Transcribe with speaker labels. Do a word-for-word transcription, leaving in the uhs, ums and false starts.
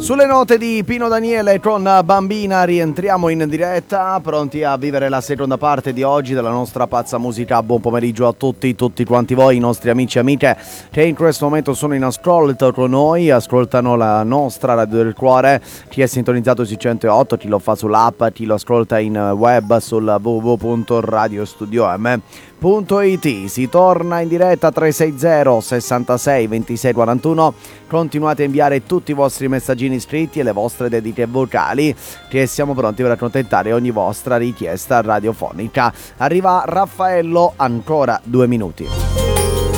Speaker 1: Sulle note di Pino Daniele con Bambina rientriamo in diretta, pronti a vivere la seconda parte di oggi della nostra pazza musica. Buon pomeriggio a tutti, tutti quanti voi, i nostri amici e amiche che in questo momento sono in ascolto con noi, ascoltano la nostra Radio del Cuore. Chi è sintonizzato su cento e otto, chi lo fa sull'app, chi lo ascolta in web sul w w w punto radio studio m punto i t. Si torna in diretta tre sei zero sessantasei ventisei quarantuno. Continuate a inviare tutti i vostri messaggini scritti e le vostre dediche vocali, che siamo pronti per accontentare ogni vostra richiesta radiofonica. Arriva Raffaello, ancora due minuti.